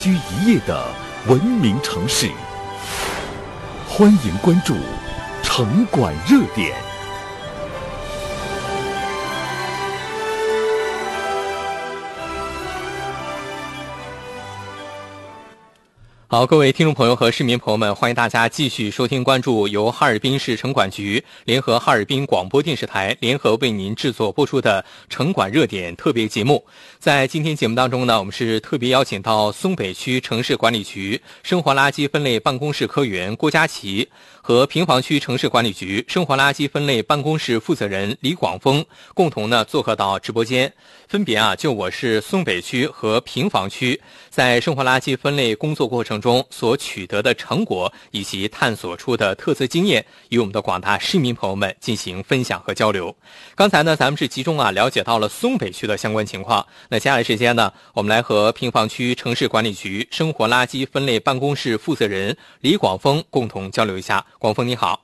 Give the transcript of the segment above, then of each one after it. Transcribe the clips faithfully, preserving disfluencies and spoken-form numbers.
居一夜的文明城市，欢迎关注城管热点。 好，各位听众朋友和市民朋友们，欢迎大家继续收听关注由哈尔滨市城管局联合哈尔滨广播电视台联合为您制作播出的城管热点特别节目。在今天节目当中呢，我们是特别邀请到松北区城市管理局生活垃圾分类办公室科员郭佳琪和平房区城市管理局生活垃圾分类办公室负责人李广峰共同呢做客到直播间，分别啊就我市松北区和平房区在生活垃圾分类工作过程中所取得的成果以及探索出的特色经验，与我们的广大市民朋友们进行分享和交流。刚才呢，咱们是集中啊了解到了松北区的相关情况。那接下来时间呢，我们来和平房区城市管理局生活垃圾分类办公室负责人李广峰共同交流一下。广峰你好。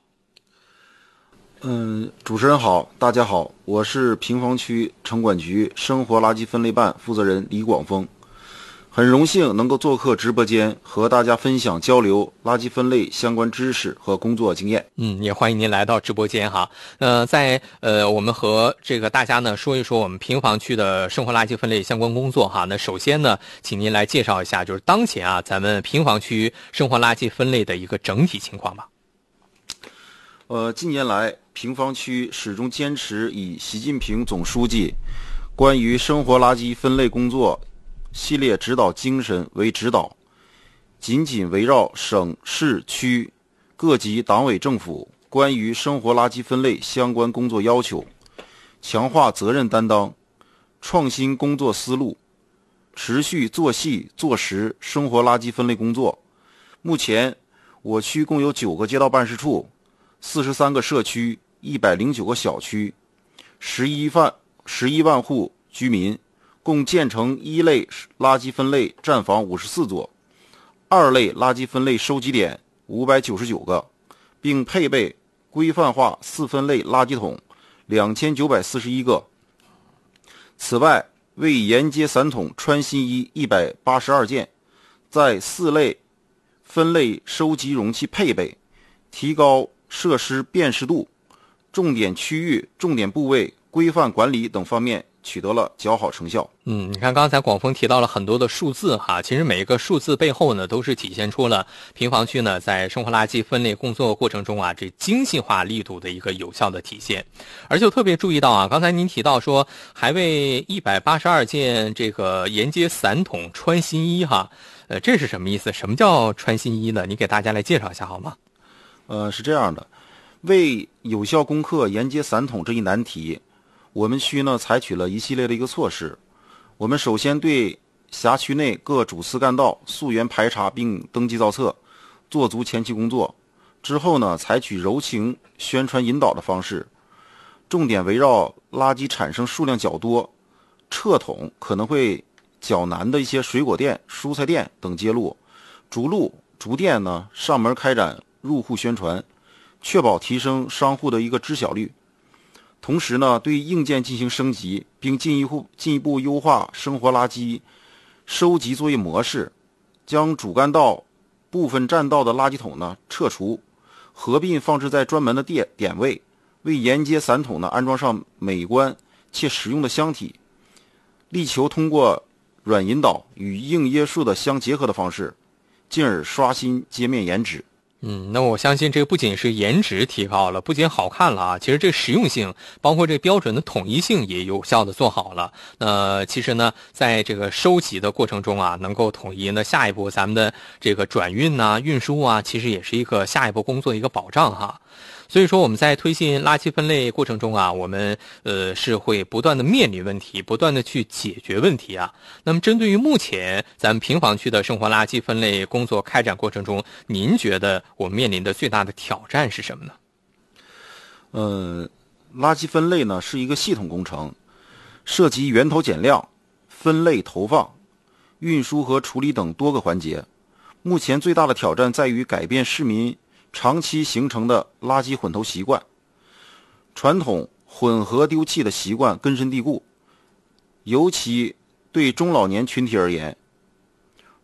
嗯，主持人好，大家好，我是平房区城管局生活垃圾分类办负责人李广峰。很荣幸能够做客直播间，和大家分享交流垃圾分类相关知识和工作经验。 嗯，也欢迎您来到直播间哈。呃，在呃，我们和这个大家呢说一说我们平房区的生活垃圾分类相关工作哈。那首先呢，请您来介绍一下，就是当前啊，咱们平房区生活垃圾分类的一个整体情况吧。 呃，近年来，平房区始终坚持以习近平总书记关于生活垃圾分类工作系列指导精神为指导，紧紧围绕省市区各级党委政府关于生活垃圾分类相关工作要求，强化责任担当，创新工作思路，持续做细做实生活垃圾分类工作。目前我区共有九个街道办事处，四十三个社区，一百零九个小区，十一万十一万户居民，共建成一类垃圾分类站房五十四座，二类垃圾分类收集点五百九十九个，并配备规范化四分类垃圾桶两千九百四十一个。此外，为沿街散桶穿新衣一百八十二件，在四类分类收集容器配备、提高设施辨识度、重点区域、重点部位规范管理等方面取得了较好成效。 嗯，你看刚才广峰提到了很多的数字哈，其实每一个数字背后呢，都是体现出了平房区呢在生活垃圾分类工作过程中啊，这精细化力度的一个有效的体现。而且我特别注意到啊，刚才您提到说还为一百八十二件这个沿街散桶穿新衣哈，呃，这是什么意思？什么叫穿新衣呢？你给大家来介绍一下好吗？ 呃，是这样的，为有效攻克沿街散桶这一难题，我们区呢采取了一系列的一个措施。我们首先对辖区内各主次干道溯源排查并登记造册，做足前期工作。之后呢，采取柔情宣传引导的方式，重点围绕垃圾产生数量较多、撤桶可能会较难的一些水果店、蔬菜店等街路，逐路逐店呢上门开展入户宣传，确保提升商户的一个知晓率。同时呢，对硬件进行升级，并进一步进一步优化生活垃圾收集作业模式，将主干道部分占道的垃圾桶呢撤除，合并放置在专门的点点位，为沿街散桶呢安装上美观且实用的箱体，力求通过软引导与硬约束的相结合的方式，进而刷新街面颜值。 嗯，那我相信这个不仅是颜值提高了，不仅好看了啊，其实这个实用性，包括这标准的统一性也有效的做好了。那其实呢，在这个收集的过程中啊，能够统一，那下一步咱们的这个转运呐、运输啊，其实也是一个下一步工作的一个保障哈。所以说我们在推进垃圾分类过程中啊，我们呃是会不断的面临问题，不断的去解决问题啊。那么针对于目前咱们平房区的生活垃圾分类工作开展过程中，您觉得我们面临的最大的挑战是什么呢？ 呃，垃圾分类呢是一个系统工程，涉及源头减量、分类投放、运输和处理等多个环节。目前最大的挑战在于改变市民长期形成的垃圾混投习惯，传统混合丢弃的习惯根深蒂固，尤其对中老年群体而言，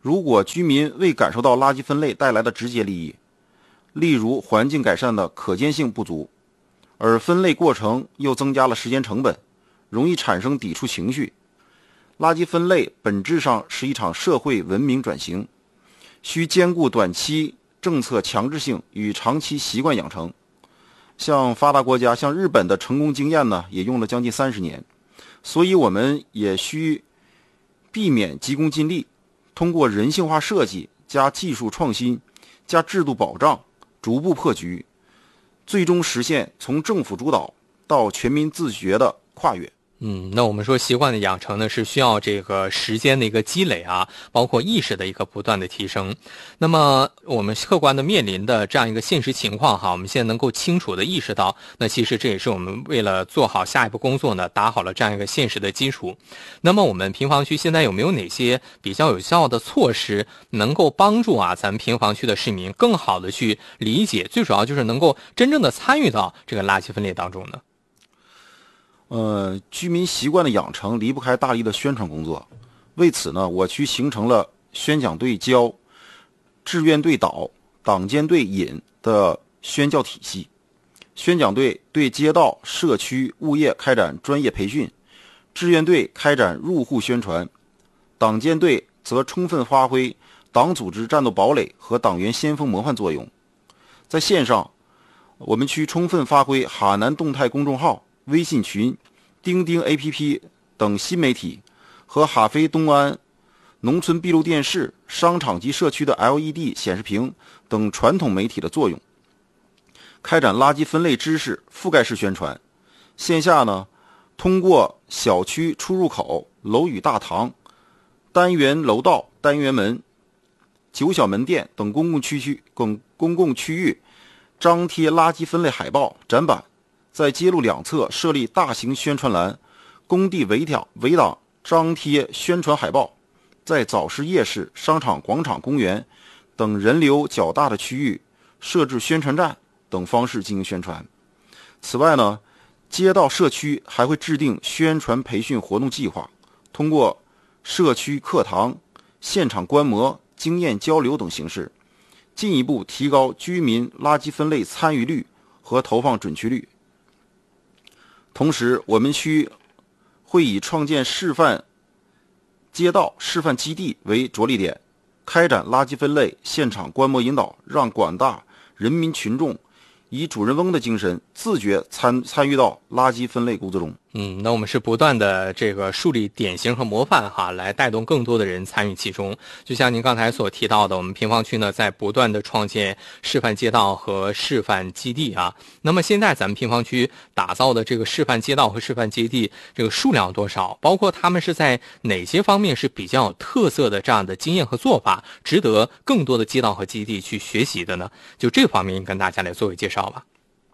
如果居民未感受到垃圾分类带来的直接利益，例如环境改善的可见性不足，而分类过程又增加了时间成本，容易产生抵触情绪。垃圾分类本质上是一场社会文明转型，需兼顾短期政策强制性与长期习惯养成。像发达国家，像日本的成功经验呢，也用了将近三十年，所以我们也需避免急功近利，通过人性化设计加技术创新加制度保障，逐步破局，最终实现从政府主导到全民自觉的跨越。 嗯，那我们说习惯的养成呢，是需要这个时间的一个积累啊，包括意识的一个不断的提升。那么我们客观的面临的这样一个现实情况哈，我们现在能够清楚的意识到，那其实这也是我们为了做好下一步工作呢，打好了这样一个现实的基础。那么我们平房区现在有没有哪些比较有效的措施，能够帮助啊咱们平房区的市民更好的去理解，最主要就是能够真正的参与到这个垃圾分类当中呢？ 呃，居民习惯的养成离不开大力的宣传工作。为此呢，我区形成了宣讲队教、志愿队导、党监队引的宣教体系。宣讲队对街道、社区、物业开展专业培训，志愿队开展入户宣传，党监队则充分发挥党组织战斗堡垒和党员先锋模范作用。在线上，我们区充分发挥哈南动态公众号、微信群、钉钉 A P P 等新媒体和哈飞东安农村闭路电视、商场及社区的 L E D 显示屏等传统媒体的作用，开展垃圾分类知识覆盖式宣传。线下呢，通过小区出入口、楼宇大堂、单元楼道、单元门、九小门店等公共区区公公共区域张贴垃圾分类海报、展板，在街路两侧设立大型宣传栏，工地围挡围挡张贴宣传海报，在早市夜市、商场、广场、公园等人流较大的区域设置宣传站等方式进行宣传。此外呢，街道社区还会制定宣传培训活动计划，通过社区课堂、现场观摩、经验交流等形式，进一步提高居民垃圾分类参与率和投放准确率。同时，我们区会以创建示范街道、示范基地为着力点，开展垃圾分类现场观摩引导，让广大人民群众以主人翁的精神自觉参参与到垃圾分类工作中。 嗯，那我们是不断的这个树立典型和模范哈，来带动更多的人参与其中。就像您刚才所提到的，我们平房区呢在不断的创建示范街道和示范基地啊。那么现在咱们平房区打造的这个示范街道和示范基地，这个数量多少？包括他们是在哪些方面是比较有特色的这样的经验和做法，值得更多的街道和基地去学习的呢？就这方面跟大家来做个介绍吧。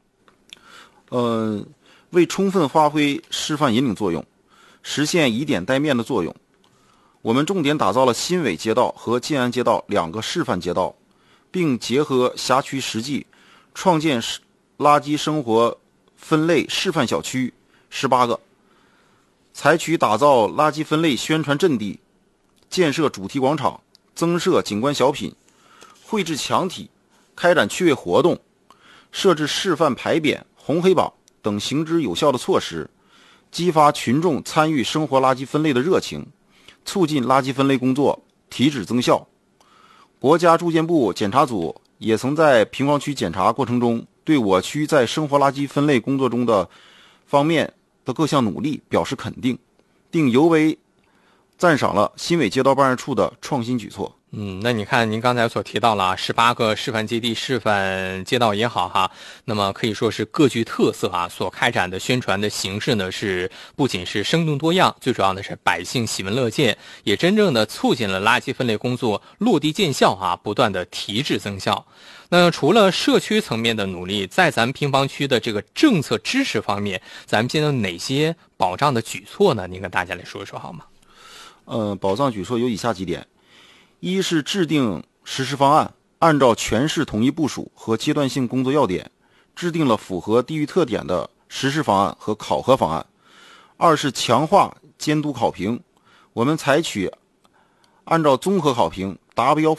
呃。为充分发挥示范引领作用，实现以点带面的作用，我们重点打造了新伟街道和建安街道两个示范街道，并结合辖区实际，创建垃圾生活分类示范小区十八个，采取打造垃圾分类宣传阵地，建设主题广场，增设景观小品，绘制墙体，开展趣味活动，设置示范牌匾、红黑榜等行之有效的措施，激发群众参与生活垃圾分类的热情，促进垃圾分类工作提质增效。国家住建部检查组也曾在平房区检查过程中，对我区在生活垃圾分类工作中的方面的各项努力表示肯定，并尤为赞赏了新伟街道办事处的创新举措。 嗯，那你看您刚才所提到了十八个示范基地、示范街道也好哈，那么可以说是各具特色啊，所开展的宣传的形式呢是不仅是生动多样，最主要的是百姓喜闻乐见，也真正的促进了垃圾分类工作落地见效啊，不断的提质增效。那除了社区层面的努力，在咱们平房区的这个政策支持方面，咱们现在有哪些保障的举措呢？您跟大家来说说好吗？ 呃，保障举措有以下几点：一是制定实施方案，按照全市统一部署和阶段性工作要点，制定了符合地域特点的实施方案和考核方案；二是强化监督考评，我们采取按照综合考评，达标